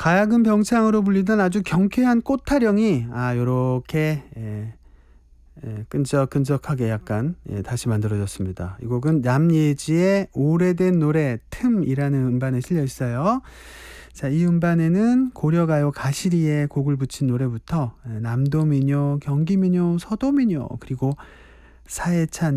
가야금 병창으로 불리던 아주 경쾌한 꽃타령이 요렇게 끈적끈적하게 약간 다시 만들어졌습니다. 이 곡은 남예지의 오래된 노래 틈이라는 음반에 실려 있어요. 자, 이 음반에는 고려가요 가시리에 곡을 붙인 노래부터 남도민요, 경기민요, 서도민요, 그리고 사해찬